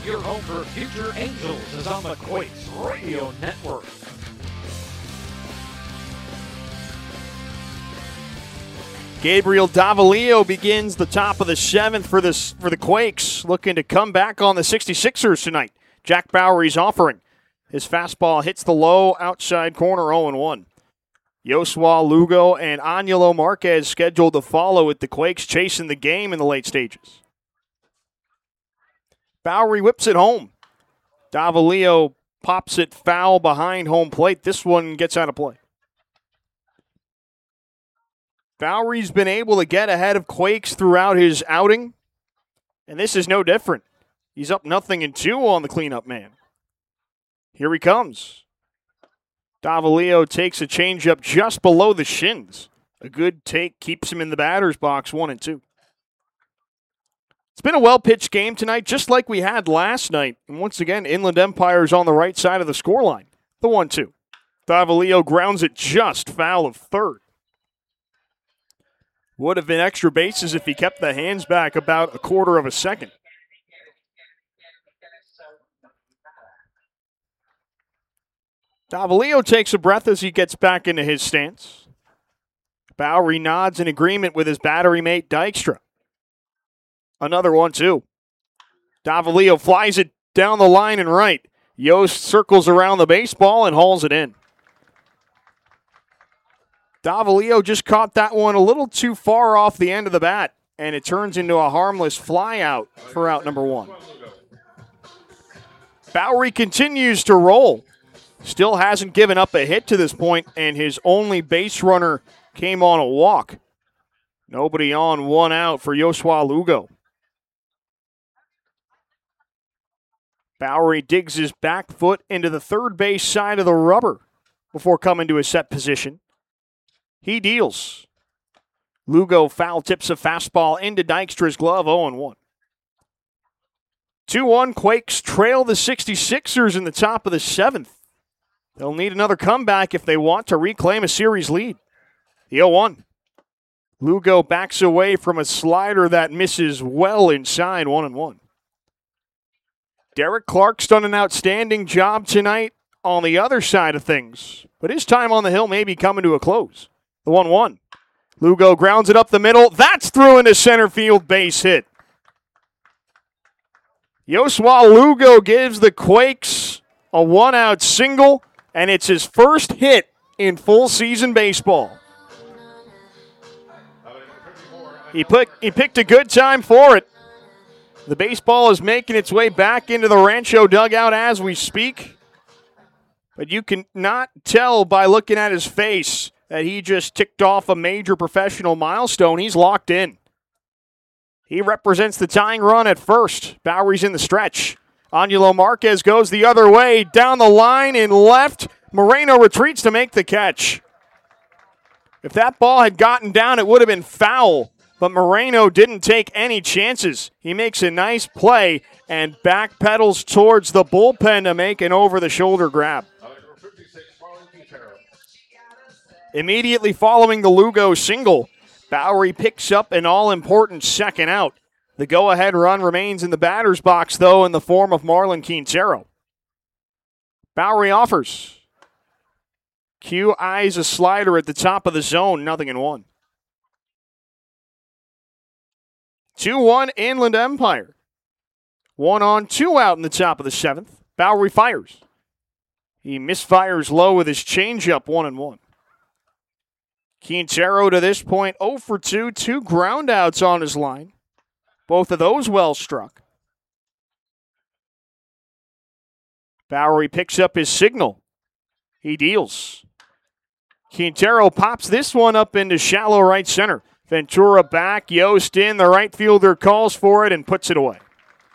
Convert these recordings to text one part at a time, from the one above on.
Your home for future Angels is on the Quakes Radio Network. Gabriel Davalillo begins the top of the seventh for the Quakes, looking to come back on the 66ers tonight. Jack Bowery's offering. His fastball hits the low outside corner, 0-1. Yosua Lugo and Angelo Marquez scheduled to follow with the Quakes chasing the game in the late stages. Bowery whips it home. Davalillo pops it foul behind home plate. This one gets out of play. Bowery's been able to get ahead of Quakes throughout his outing, and this is no different. He's up 0-2 on the cleanup man. Here he comes. Davalillo takes a changeup just below the shins. A good take keeps him in the batter's box, 1-2. It's been a well-pitched game tonight, just like we had last night. And once again, Inland Empire's on the right side of the scoreline. The 1-2. Davalillo grounds it just foul of third. Would have been extra bases if he kept the hands back about a quarter of a second. Davalillo takes a breath as he gets back into his stance. Bowery nods in agreement with his battery mate Dykstra. Another 1-2. Davalillo flies it down the line and right. Yost circles around the baseball and hauls it in. Davalillo just caught that one a little too far off the end of the bat, and it turns into a harmless fly out for out number one. Bowery continues to roll. Still hasn't given up a hit to this point, and his only base runner came on a walk. Nobody on, one out for Yosua Lugo. Bowery digs his back foot into the third base side of the rubber before coming to a set position. He deals. Lugo foul tips a fastball into Dykstra's glove, 0-1. 2-1, Quakes trail the 66ers in the top of the seventh. They'll need another comeback if they want to reclaim a series lead. The 0-1. Lugo backs away from a slider that misses well inside, 1-1. Derek Clark's done an outstanding job tonight on the other side of things, but his time on the hill may be coming to a close. The 1-1. Lugo grounds it up the middle. That's through into center field, base hit. Yosua Lugo gives the Quakes a one-out single, and it's his first hit in full season baseball. He picked a good time for it. The baseball is making its way back into the Rancho dugout as we speak, but you can not tell by looking at his face that he just ticked off a major professional milestone. He's locked in. He represents the tying run at first. Bowery's in the stretch. Angelo Marquez goes the other way, down the line in left. Moreno retreats to make the catch. If that ball had gotten down, it would have been foul, but Moreno didn't take any chances. He makes a nice play and backpedals towards the bullpen to make an over-the-shoulder grab. Immediately following the Lugo single, Bowery picks up an all-important second out. The go-ahead run remains in the batter's box, though, in the form of Marlon Quintero. Bowery offers. Q eyes a slider at the top of the zone, 0-1. 2-1 Inland Empire. 1-2 out in the top of the seventh. Bowery fires. He misfires low with his changeup, 1-1. Quintero to this point 0 for 2, 2 ground outs on his line. Both of those well struck. Bowery picks up his signal. He deals. Quintero pops this one up into shallow right center. Ventura back, Yost in. The right fielder calls for it and puts it away.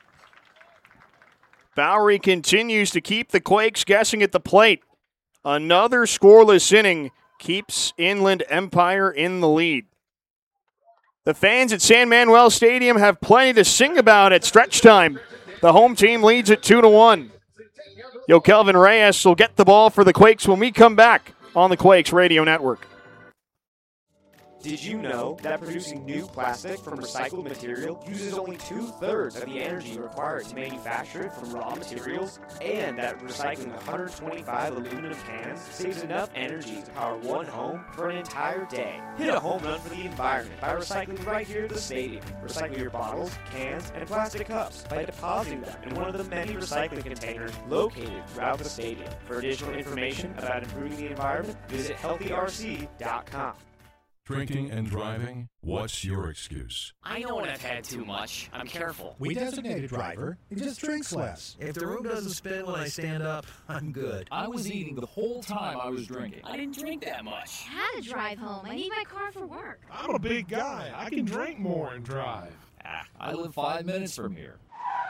Bowery continues to keep the Quakes guessing at the plate. Another scoreless inning keeps Inland Empire in the lead. The fans at San Manuel Stadium have plenty to sing about at stretch time. The home team leads at 2-1. Kelvin Reyes will get the ball for the Quakes when we come back on the Quakes Radio Network. Did you know that producing new plastic from recycled material uses only 2/3 of the energy required to manufacture it from raw materials? And that recycling 125 aluminum cans saves enough energy to power one home for an entire day. Hit a home run for the environment by recycling right here at the stadium. Recycle your bottles, cans, and plastic cups by depositing them in one of the many recycling containers located throughout the stadium. For additional information about improving the environment, visit healthyrc.com. Drinking and driving? What's your excuse? I know when I've had too much. I'm careful. We designate a driver. He just drinks less. If the room doesn't spin when I stand up, I'm good. I was eating the whole time I was drinking. I didn't drink that much. I had to drive home. I need my car for work. I'm a big guy. I can drink more and drive. I live 5 minutes from here.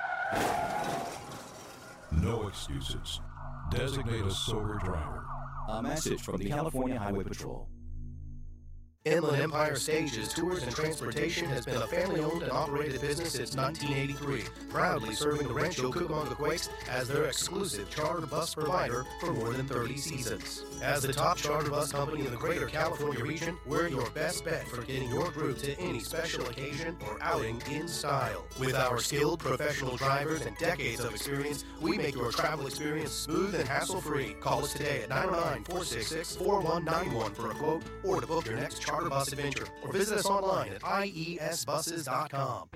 No excuses. Designate a sober driver. A message from the California Highway Patrol. Inland Empire Stages, Tours, and Transportation has been a family-owned and operated business since 1983, proudly serving the Rancho Cucamonga Quakes as their exclusive charter bus provider for more than 30 seasons. As the top charter bus company in the greater California region, we're your best bet for getting your group to any special occasion or outing in style. With our skilled professional drivers and decades of experience, we make your travel experience smooth and hassle-free. Call us today at 909-466-4191 for a quote or to book your next charter bus adventure, or visit us online at iesbuses.com.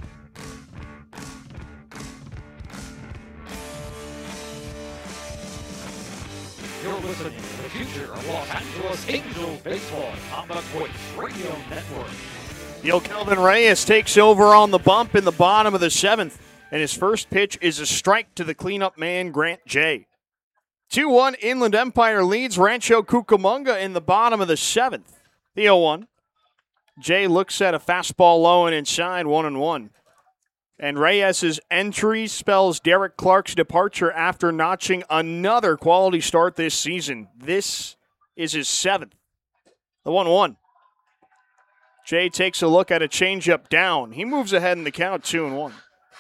You're listening to the future of Los Angeles Angels baseball on the Quakes Radio Network. Yo, Kelvin Reyes takes over on the bump in the bottom of the 7th, and his first pitch is a strike to the cleanup man, Grant Jay. 2-1, Inland Empire leads Rancho Cucamonga in the bottom of the 7th. The 0-1. Jay looks at a fastball low and inside, 1-1. And Reyes' entry spells Derek Clark's departure after notching another quality start this season. This is his 7th. The 1-1. Jay takes a look at a changeup down. He moves ahead in the count, 2-1.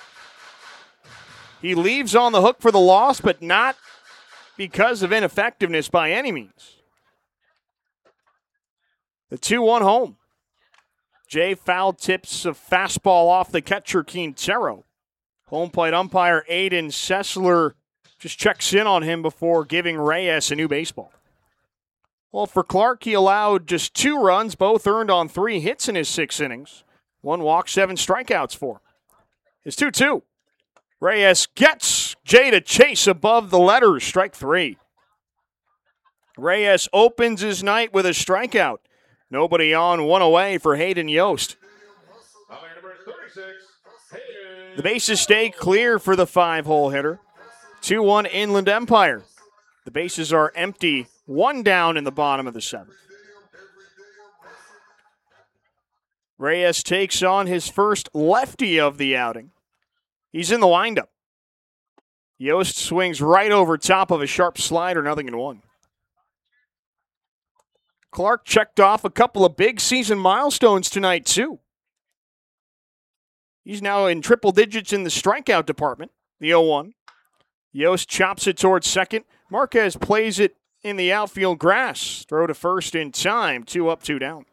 He leaves on the hook for the loss, but not because of ineffectiveness by any means. The 2-1 home. Jay foul tips a fastball off the catcher, Quintero. Home plate umpire Aiden Sessler just checks in on him before giving Reyes a new baseball. Well, for Clark, he allowed just 2 runs, both earned on 3 hits in his 6 innings. 1 walk, 7 strikeouts for him. It's 2-2. Reyes gets Jay to chase above the letters, strike 3. Reyes opens his night with a strikeout. Nobody on, 1 away for Hayden Yost. The bases stay clear for the 5-hole hitter. 2-1 Inland Empire. The bases are empty, 1 down in the bottom of the 7th. Reyes takes on his first lefty of the outing. He's in the windup. Yost swings right over top of a sharp slider, 0-1. Clark checked off a couple of big season milestones tonight, too. He's now in triple digits in the strikeout department, the 0-1. Yost chops it towards second. Marquez plays it in the outfield grass. Throw to first in time, 2 up, 2 down.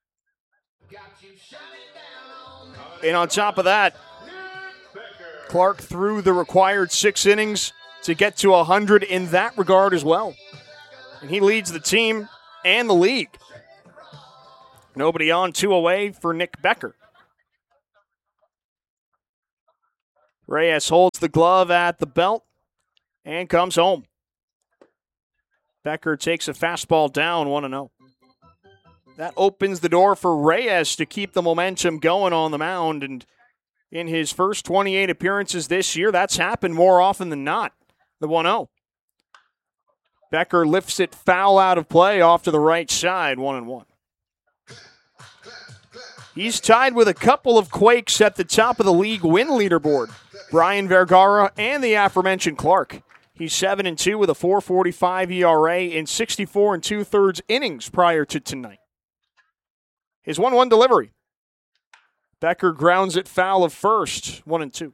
And on top of that, Clark threw the required 6 innings to get to 100 in that regard as well. And he leads the team and the league. Nobody on, 2 away for Nick Becker. Reyes holds the glove at the belt and comes home. Becker takes a fastball down, 1-0. That opens the door for Reyes to keep the momentum going on the mound, and in his first 28 appearances this year, that's happened more often than not. The 1-0. Becker lifts it foul out of play off to the right side, 1-1. He's tied with a couple of Quakes at the top of the league win leaderboard. Brian Vergara and the aforementioned Clark. He's 7-2 with a 4.45 ERA in 64 2/3 innings prior to tonight. His 1-1 delivery. Becker grounds it foul of first, 1-2.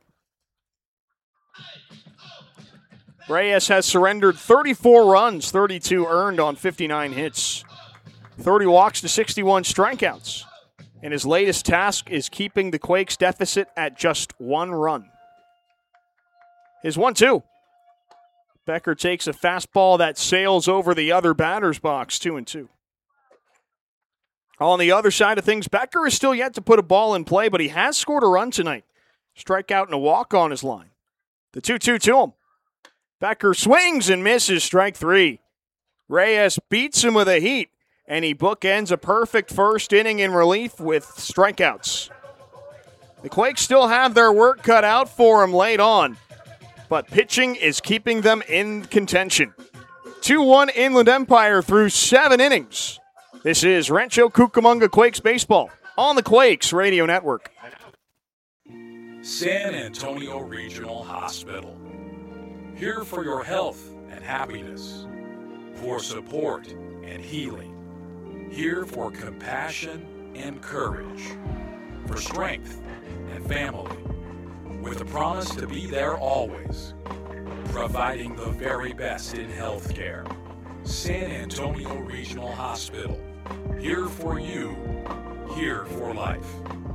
Reyes has surrendered 34 runs, 32 earned on 59 hits. 30 walks to 61 strikeouts. and his latest task is keeping the Quakes' deficit at just 1 run. His 1-2. Becker takes a fastball that sails over the other batter's box, 2-2. On the other side of things, Becker is still yet to put a ball in play, but he has scored a run tonight. Strikeout and a walk on his line. The 2-2 to him. Becker swings and misses, strike 3. Reyes beats him with a heat, and he bookends a perfect first inning in relief with strikeouts. The Quakes still have their work cut out for him late on, but pitching is keeping them in contention. 2-1 Inland Empire through 7 innings. This is Rancho Cucamonga Quakes baseball on the Quakes Radio Network. San Antonio Regional Hospital. Here for your health and happiness, for support and healing. Here for compassion and courage, for strength and family, with a promise to be there always, providing the very best in healthcare. San Antonio Regional Hospital. Here for you, here for life.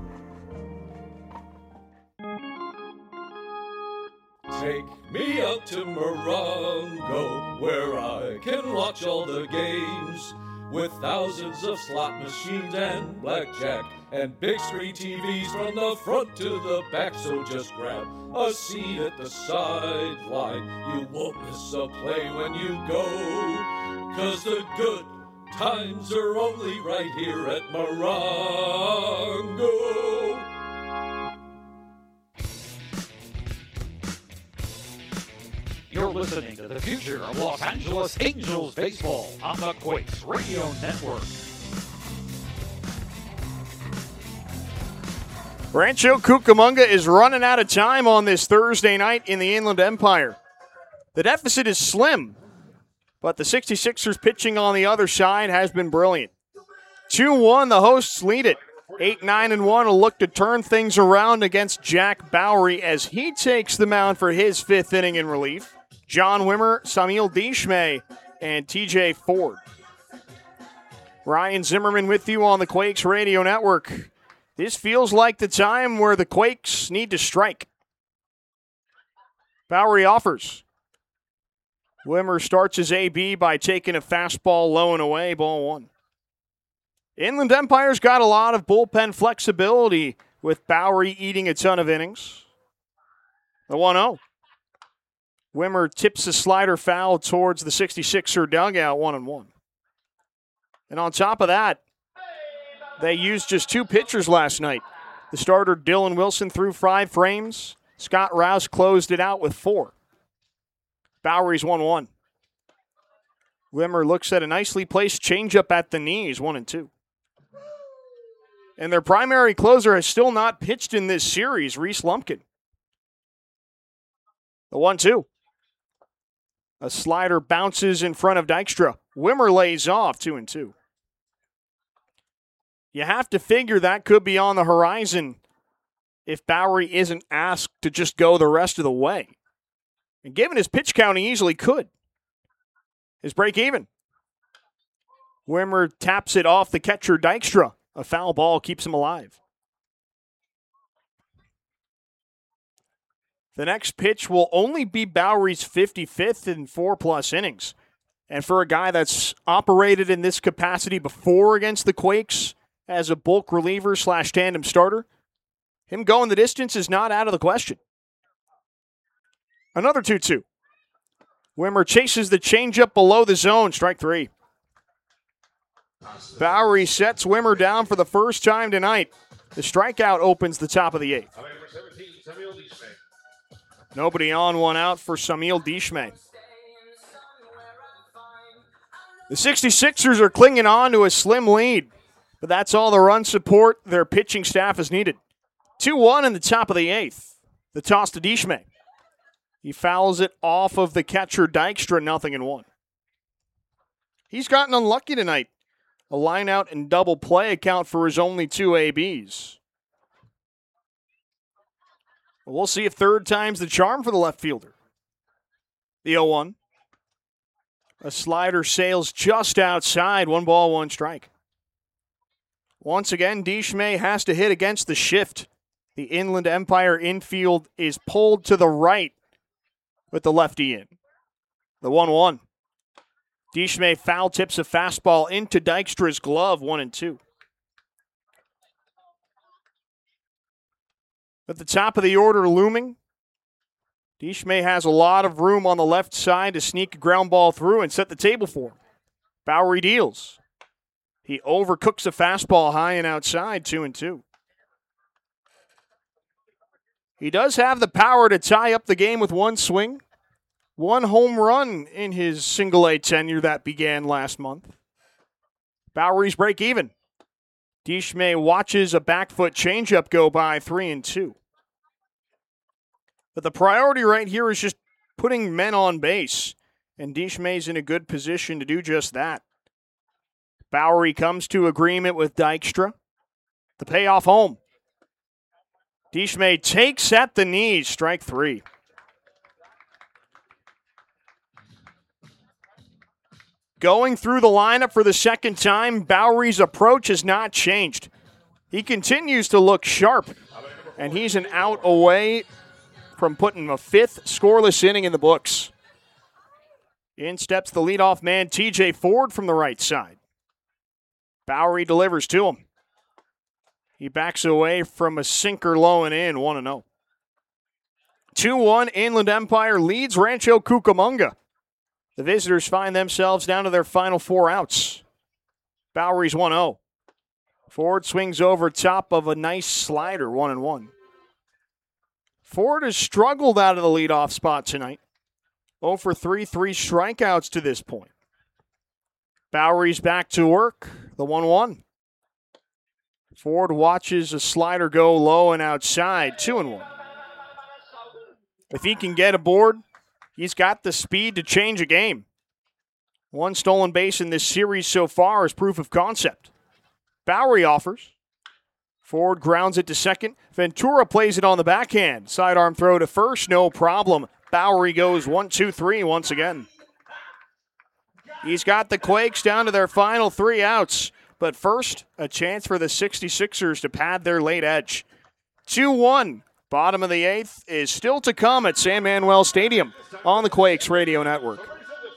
Take me out to Morongo, where I can watch all the games, with thousands of slot machines and blackjack, and big screen TVs from the front to the back. So just grab a seat at the sideline. You won't miss a play when you go, 'cause the good times are only right here at Morongo. You're listening to the future of Los Angeles Angels baseball on the Quakes Radio Network. Rancho Cucamonga is running out of time on this Thursday night in the Inland Empire. The deficit is slim, but the 66ers pitching on the other side has been brilliant. 2-1, the hosts lead it. 8-9-1 will look to turn things around against Jack Bowery as he takes the mound for his 5th inning in relief. John Wimmer, Samil Deshmay, and TJ Ford. Ryan Zimmerman with you on the Quakes Radio Network. This feels like the time where the Quakes need to strike. Bowery offers. Wimmer starts his AB by taking a fastball low and away, ball 1. Inland Empire's got a lot of bullpen flexibility with Bowery eating a ton of innings. The 1-0. Wimmer tips a slider foul towards the 66er dugout, 1-1. And on top of that, they used just 2 pitchers last night. The starter, Dylan Wilson, threw 5 frames. Scott Rouse closed it out with 4. Bowery's 1-1. Wimmer looks at a nicely placed changeup at the knees, 1-2. And their primary closer has still not pitched in this series, Reese Lumpkin. The 1-2. A slider bounces in front of Dykstra. Wimmer lays off, 2-2. You have to figure that could be on the horizon if Bowery isn't asked to just go the rest of the way. And given his pitch count, he easily could. His break even. Wimmer taps it off the catcher, Dykstra. A foul ball keeps him alive. The next pitch will only be Bowery's 55th in 4+ innings. And for a guy that's operated in this capacity before against the Quakes as a bulk reliever / tandem starter, him going the distance is not out of the question. Another 2-2. Wimmer chases the changeup below the zone, strike 3. Bowery sets Wimmer down for the first time tonight. The strikeout opens the top of the 8th. Nobody on, 1 out for Samil Deshmay. The 66ers are clinging on to a slim lead, but that's all the run support their pitching staff has needed. 2-1 in the top of the 8th. The toss to Deshmay. He fouls it off of the catcher Dykstra, 0-1. He's gotten unlucky tonight. A line out and double play account for his only 2 ABs. We'll see if third time's the charm for the left fielder. The 0-1. A slider sails just outside. 1 ball, 1 strike. Once again, DeSchmay has to hit against the shift. The Inland Empire infield is pulled to the right with the lefty in. The 1-1. DeSchmay foul tips a fastball into Dykstra's glove, 1-2. At the top of the order looming, DeSchmay has a lot of room on the left side to sneak a ground ball through and set the table for him. Bowery deals. He overcooks a fastball high and outside, 2-2. He does have the power to tie up the game with one swing. One home run in his single-A tenure that began last month. Bowery's break even. DeSchmay watches a back foot changeup go by, 3-2. But the priority right here is just putting men on base, and DeSchmay's in a good position to do just that. Bowery comes to agreement with Dykstra. The payoff home. DeSchmay takes at the knees, strike 3. Going through the lineup for the second time, Bowery's approach has not changed. He continues to look sharp, and he's an out away from putting a 5th scoreless inning in the books. In steps the leadoff man, TJ Ford, from the right side. Bowery delivers to him. He backs away from a sinker low and in, 1-0. 2-1, Inland Empire leads Rancho Cucamonga. The visitors find themselves down to their final 4 outs. Bowery's 1-0. Ford swings over top of a nice slider, 1-1. Ford has struggled out of the leadoff spot tonight. 0 for 3 strikeouts to this point. Bowery's back to work, the 1-1. Ford watches a slider go low and outside, 2-1. If he can get aboard, he's got the speed to change a game. One stolen base in this series so far is proof of concept. Bowery offers. Ford grounds it to second. Ventura plays it on the backhand. Sidearm throw to first, no problem. Bowery goes 1-2-3 once again. He's got the Quakes down to their final 3 outs. But first, a chance for the 66ers to pad their late edge. 2-1. Bottom of the 8th is still to come at San Manuel Stadium on the Quakes Radio Network.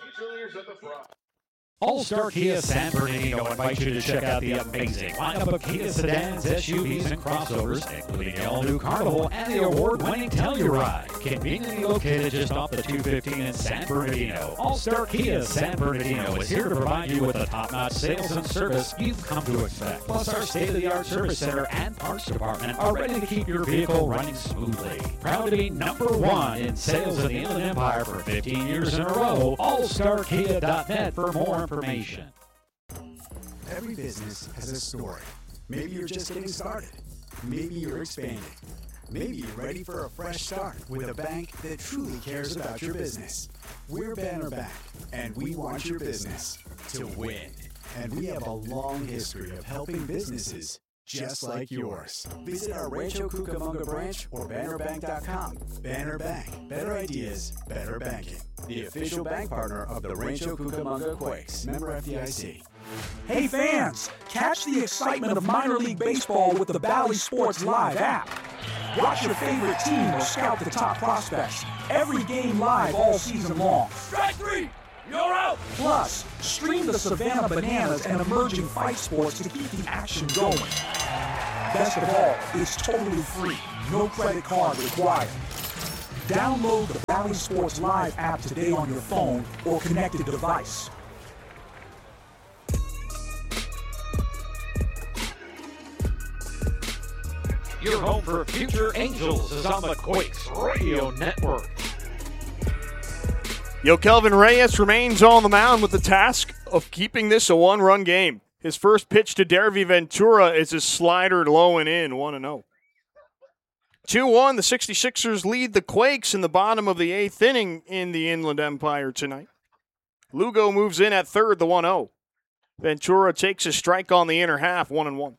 All-Star Kia San Bernardino invites you to check out the amazing lineup of Kia sedans, SUVs, and crossovers, including the all-new Carnival and the award-winning Telluride. Conveniently located just off the 215 in San Bernardino, All-Star Kia San Bernardino is here to provide you with the top-notch sales and service you've come to expect. Plus, our state-of-the-art service center and parts department are ready to keep your vehicle running smoothly. Proud to be #1 in sales in the Inland Empire for 15 years in a row. AllStarKia.net for more information. Every business has a story. Maybe you're just getting started. Maybe you're expanding. Maybe you're ready for a fresh start with a bank that truly cares about your business. We're Banner Bank, and we want your business to win. And we have a long history of helping businesses just like yours. Visit our Rancho Cucamonga branch or bannerbank.com. Banner Bank. Better ideas, better banking. The official bank partner of the Rancho Cucamonga Quakes. Member FDIC. Hey fans, catch the excitement of minor league baseball with the Bally Sports Live app. Watch your favorite team or scout the top prospects. Every game live all season long. Strike 3! You're out! Plus, stream the Savannah Bananas and emerging fight sports to keep the action going. Best of all, it's totally free. No credit card required. Download the Bally Sports Live app today on your phone or connected device. Your home for Future Angels is on the Quakes Radio Network. Kelvin Reyes remains on the mound with the task of keeping this a 1-run game. His first pitch to Dervi Ventura is a slider low and in, 1-0. 2-1, the 66ers lead the Quakes in the bottom of the 8th inning in the Inland Empire tonight. Lugo moves in at third, the 1-0. Ventura takes a strike on the inner half, 1-1.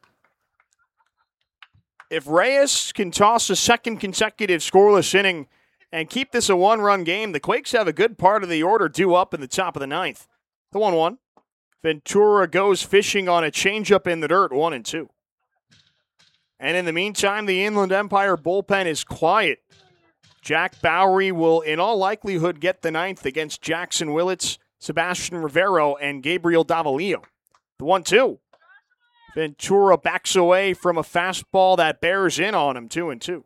If Reyes can toss a second consecutive scoreless inning and keep this a 1-run game, the Quakes have a good part of the order due up in the top of the 9th. The 1-1. Ventura goes fishing on a changeup in the dirt, 1-2. And in the meantime, the Inland Empire bullpen is quiet. Jack Bowery will, in all likelihood, get the ninth against Jackson Willits, Sebastian Rivero, and Gabriel Davalillo. The 1-2. Ventura backs away from a fastball that bears in on him, 2-2.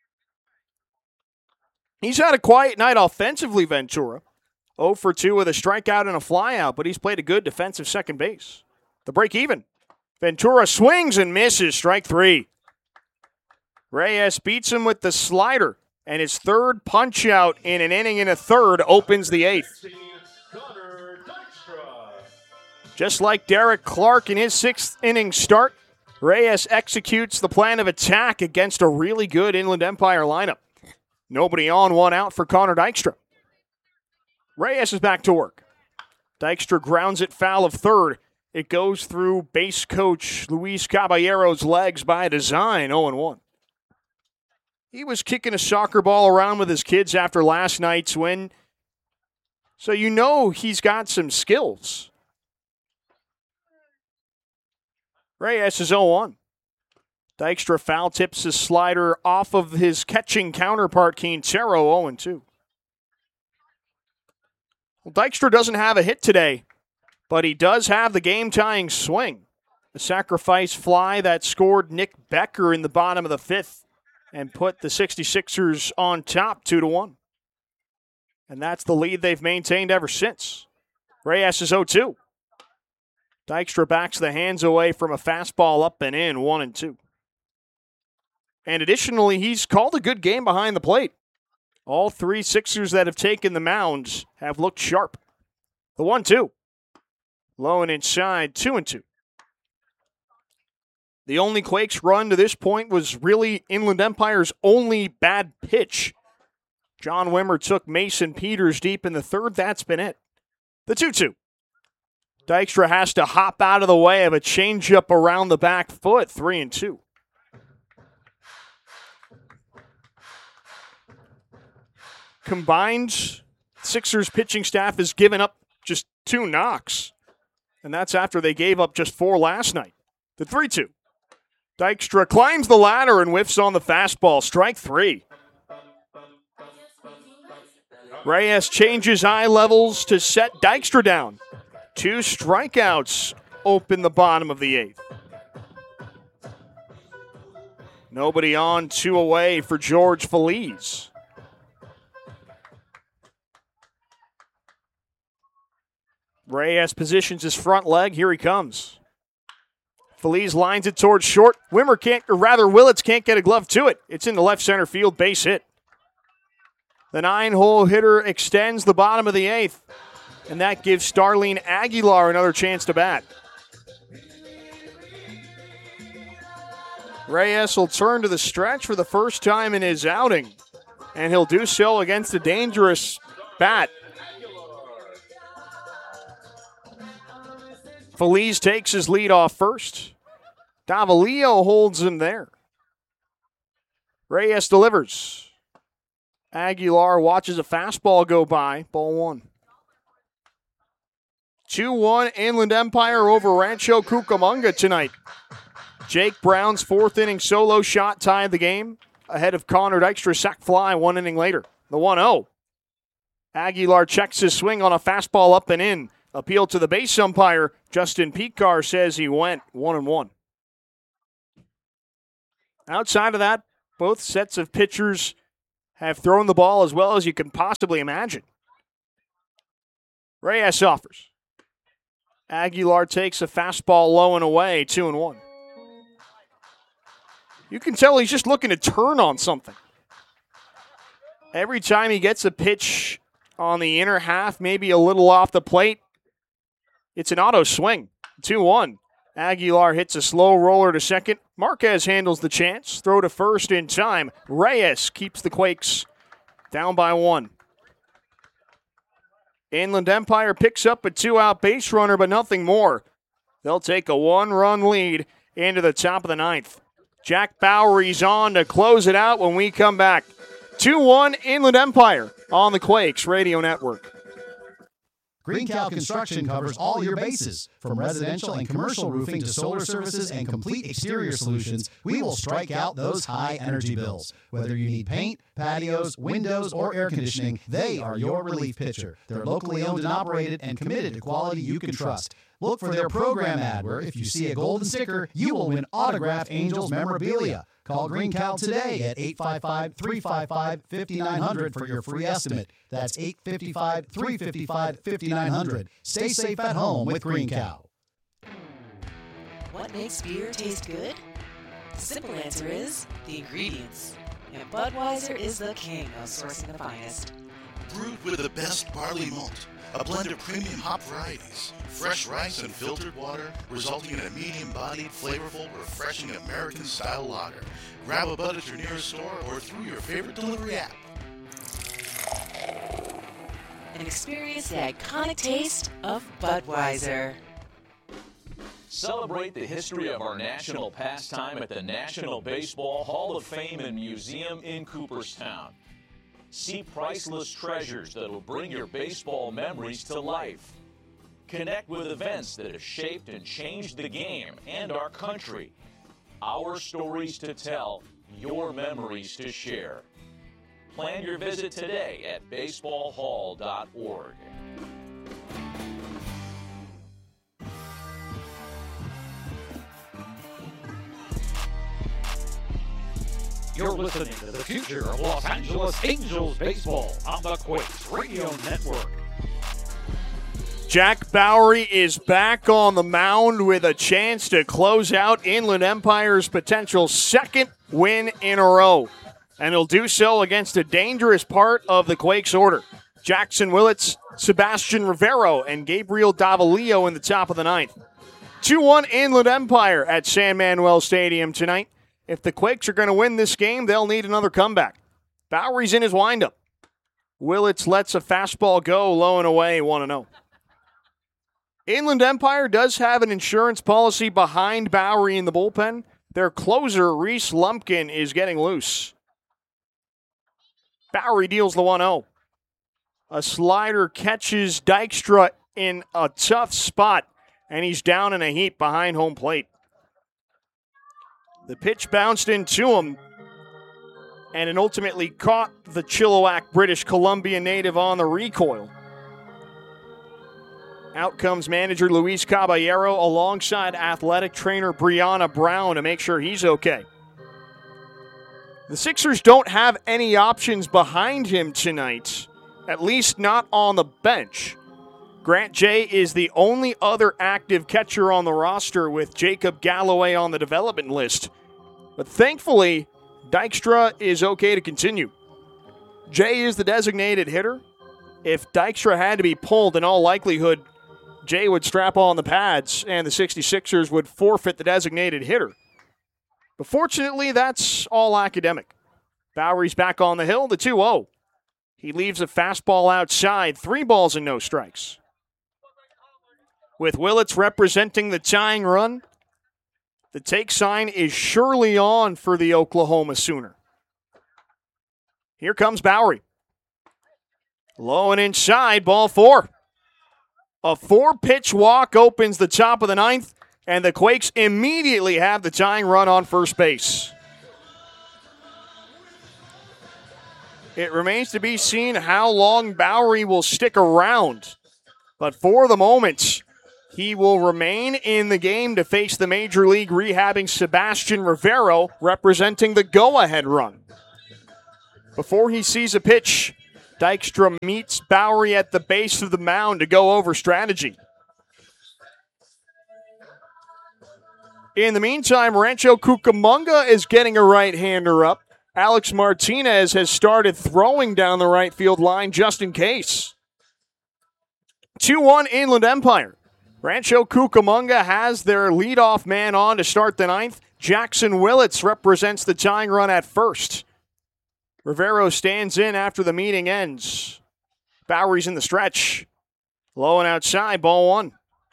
He's had a quiet night offensively, Ventura. 0 for 2 with a strikeout and a flyout, but he's played a good defensive second base. The break even. Ventura swings and misses, strike 3. Reyes beats him with the slider, and his third punch out in an inning and a third opens the 8th. Just like Derek Clark in his 6th inning start, Reyes executes the plan of attack against a really good Inland Empire lineup. Nobody on, 1 out for Connor Dykstra. Reyes is back to work. Dykstra grounds it foul of third. It goes through base coach Luis Caballero's legs by design, 0-1. He was kicking a soccer ball around with his kids after last night's win, so you know he's got some skills. Reyes is 0-1. Dykstra foul tips his slider off of his catching counterpart, Quintero, 0-2. Well, Dykstra doesn't have a hit today, but he does have the game-tying swing. The sacrifice fly that scored Nick Becker in the bottom of the 5th and put the 66ers on top 2-1. And that's the lead they've maintained ever since. Reyes is 0-2. Dykstra backs the hands away from a fastball up and in, 1-2. And additionally, he's called a good game behind the plate. All 3 Sixers that have taken the mound have looked sharp. The 1-2. Low and inside, 2-2. The only Quakes run to this point was really Inland Empire's only bad pitch. John Wimmer took Mason Peters deep in the 3rd. That's been it. The 2-2. Dykstra has to hop out of the way of a changeup around the back foot, 3-2. Combined, Sixers pitching staff has given up just 2 knocks, and that's after they gave up just 4 last night. The 3-2. Dykstra climbs the ladder and whiffs on the fastball, strike 3. Reyes changes eye levels to set Dykstra down. 2 strikeouts open the bottom of the 8th. Nobody on, 2 away for George Feliz. Reyes positions his front leg. Here he comes. Feliz lines it towards short. Willits can't get a glove to it. It's in the left center field, base hit. The 9-hole hitter extends the bottom of the 8th, and that gives Starlene Aguilar another chance to bat. Reyes will turn to the stretch for the first time in his outing, and he'll do so against a dangerous bat. Feliz takes his lead off first. Davalillo holds him there. Reyes delivers. Aguilar watches a fastball go by. Ball 1. 2-1 Inland Empire over Rancho Cucamonga tonight. Jake Brown's 4th inning solo shot tied the game ahead of Connor Dykstra sac fly 1 inning later. The 1-0. Aguilar checks his swing on a fastball up and in. Appeal to the base umpire. Justin Picar says he went 1-1. Outside of that, both sets of pitchers have thrown the ball as well as you can possibly imagine. Reyes offers. Aguilar takes a fastball low and away, 2-1. You can tell he's just looking to turn on something. Every time he gets a pitch on the inner half, maybe a little off the plate, it's an auto swing. 2-1. Aguilar hits a slow roller to second. Marquez handles the chance. Throw to first in time. Reyes keeps the Quakes down by 1. Inland Empire picks up a 2-out base runner, but nothing more. They'll take a 1-run lead into the top of the 9th. Jack Bowery's on to close it out when we come back. 2-1 Inland Empire on the Quakes Radio Network. Green Cow Construction covers all your bases. From residential and commercial roofing to solar services and complete exterior solutions, we will strike out those high energy bills. Whether you need paint, patios, windows, or air conditioning, they are your relief pitcher. They're locally owned and operated and committed to quality you can trust. Look for their program ad where if you see a golden sticker, you will win autographed Angels memorabilia. Call Green Cow today at 855-355-5900 for your free estimate. That's 855-355-5900. Stay safe at home with Green Cow. What makes beer taste good? The simple answer is the ingredients. And Budweiser is the king of sourcing the finest. Brewed with the best barley malt, a blend of premium hop varieties, fresh rice and filtered water, resulting in a medium-bodied, flavorful, refreshing American-style lager. Grab a bud at your nearest store or through your favorite delivery app. And experience the iconic taste of Budweiser. Celebrate the history of our national pastime at the National Baseball Hall of Fame and Museum in Cooperstown. See priceless treasures that will bring your baseball memories to life. Connect with events that have shaped and changed the game and our country. Our stories to tell, your memories to share. Plan your visit today at baseballhall.org. You're listening to the future of Los Angeles Angels baseball on the Quakes Radio Network. Jack Bauer is back on the mound with a chance to close out Inland Empire's potential second win in a row. And he'll do so against a dangerous part of the Quakes order. Jackson Willits, Sebastian Rivero, and Gabriel Davalillo in the top of the ninth. 2-1 Inland Empire at San Manuel Stadium tonight. If the Quakes are going to win this game, they'll need another comeback. Bowery's in his windup. Willits lets a fastball go low and away, 1-0. Inland Empire does have an insurance policy behind Bowery in the bullpen. Their closer, Reese Lumpkin, is getting loose. Bowery deals the 1-0. A slider catches Dykstra in a tough spot, and he's down in a heap behind home plate. The pitch bounced into him, and it ultimately caught the Chilliwack British Columbia native on the recoil. Out comes manager Luis Caballero alongside athletic trainer Brianna Brown to make sure he's okay. The Sixers don't have any options behind him tonight, at least not on the bench. Grant Jay is the only other active catcher on the roster with Jacob Galloway on the development list. But thankfully, Dykstra is okay to continue. Jay is the designated hitter. If Dykstra had to be pulled, in all likelihood, Jay would strap on the pads and the 66ers would forfeit the designated hitter. But fortunately, that's all academic. Bowery's back on the hill, the 2-0. He leaves a fastball outside, 3 balls and no strikes. With Willits representing the tying run, the take sign is surely on for the Oklahoma Sooner. Here comes Bowery. Low and inside, ball 4. A 4-pitch walk opens the top of the ninth, and the Quakes immediately have the tying run on first base. It remains to be seen how long Bowery will stick around. But for the moment, he will remain in the game to face the Major League rehabbing Sebastian Rivero, representing the go-ahead run. Before he sees a pitch, Dykstra meets Bowery at the base of the mound to go over strategy. In the meantime, Rancho Cucamonga is getting a right-hander up. Alex Martinez has started throwing down the right field line just in case. 2-1 Inland Empire. Rancho Cucamonga has their leadoff man on to start the ninth. Jackson Willits represents the tying run at first. Rivero stands in after the meeting ends. Bowery's in the stretch. Low and outside, ball 1.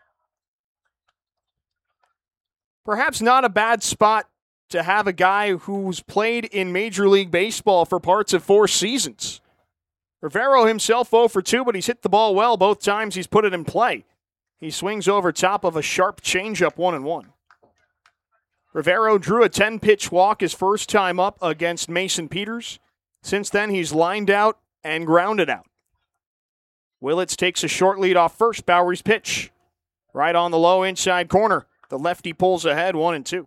Perhaps not a bad spot to have a guy who's played in Major League Baseball for parts of 4 seasons. Rivero himself 0 for 2, but he's hit the ball well both times he's put it in play. He swings over top of a sharp changeup 1-1. Rivero drew a 10-pitch walk his first time up against Mason Peters. Since then, he's lined out and grounded out. Willits takes a short lead off first. Bowery's pitch. Right on the low inside corner. The lefty pulls ahead 1-2.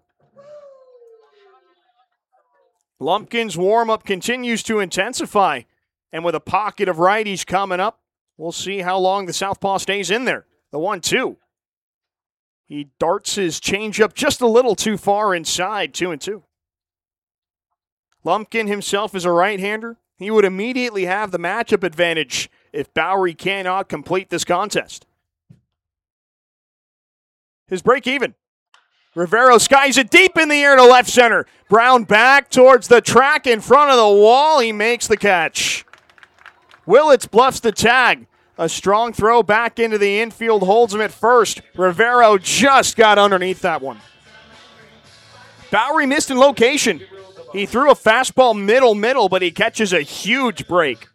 Lumpkin's warm-up continues to intensify. And with a pocket of righties coming up, we'll see how long the southpaw stays in there. The 1-2. He darts his changeup just a little too far inside, 2-2. Lumpkin himself is a right-hander. He would immediately have the matchup advantage if Bowery cannot complete this contest. His break even. Rivero skies it deep in the air to left center. Brown back towards the track in front of the wall. He makes the catch. Willits bluffs the tag. A strong throw back into the infield holds him at first. Rivero just got underneath that one. Bowery missed in location. He threw a fastball middle, but he catches a huge break.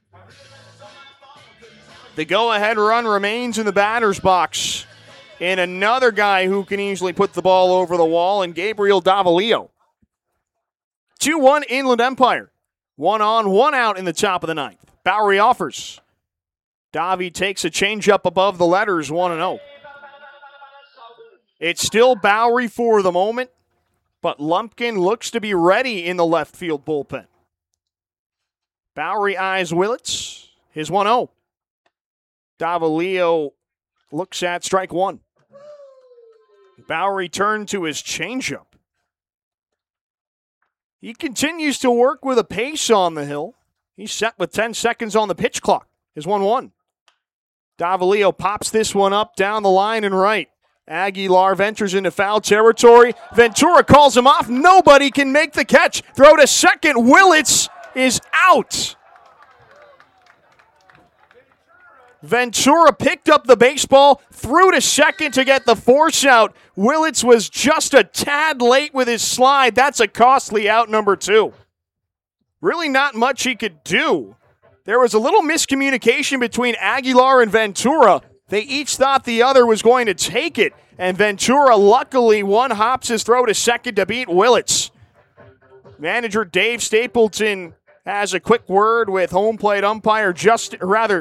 The go-ahead run remains in the batter's box. And another guy who can easily put the ball over the wall, and Gabriel Davalillo. 2-1 Inland Empire. 1 on, 1 out in the top of the ninth. Bowery offers. Davi takes a changeup above the letters, 1-0. It's still Bowery for the moment, but Lumpkin looks to be ready in the left field bullpen. Bowery eyes Willits. His 1-0. Davalillo looks at strike one. Bowery turned to his changeup. He continues to work with a pace on the hill. He's set with 10 seconds on the pitch clock. His 1-1. Davalillo pops this one up down the line and right. Aguilar ventures into foul territory. Ventura calls him off. Nobody can make the catch. Throw to second. Willits is out. Ventura picked up the baseball, threw to second to get the force out. Willits was just a tad late with his slide. That's a costly out, number 2. Really not much he could do. There was a little miscommunication between Aguilar and Ventura. They each thought the other was going to take it, and Ventura luckily one-hops his throw to second to beat Willits. Manager Dave Stapleton has a quick word with home plate umpire Aiden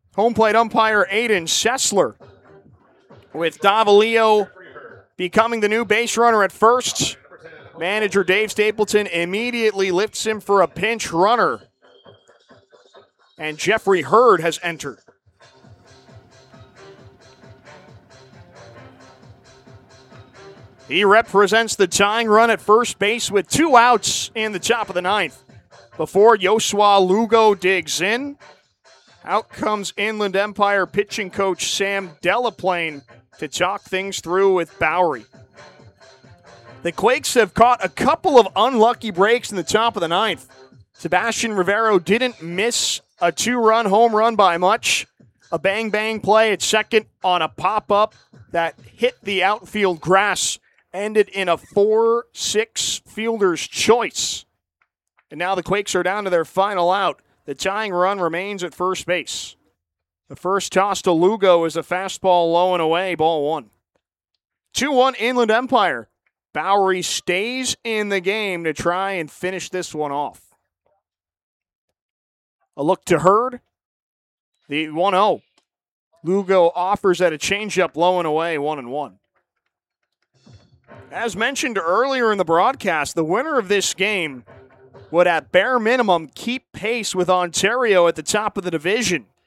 Sessler. With Davalillo becoming the new base runner at first, manager Dave Stapleton immediately lifts him for a pinch runner. And Jeffrey Hurd has entered. He represents the tying run at first base with 2 outs in the top of the ninth. Before Yosua Lugo digs in, out comes Inland Empire pitching coach Sam Delaplane to talk things through with Bowery. The Quakes have caught a couple of unlucky breaks in the top of the ninth. Sebastian Rivero didn't miss a 2-run home run by much. A bang-bang play at second on a pop-up that hit the outfield grass ended in a 4-6 fielder's choice. And now the Quakes are down to their final out. The tying run remains at first base. The first toss to Lugo is a fastball low and away, ball 1. 2-1 Inland Empire. Bowery stays in the game to try and finish this one off. A look to Hurd. The 1-0. Lugo offers at a changeup low and away, 1-1. As mentioned earlier in the broadcast, the winner of this game would at bare minimum keep pace with Ontario at the top of the division.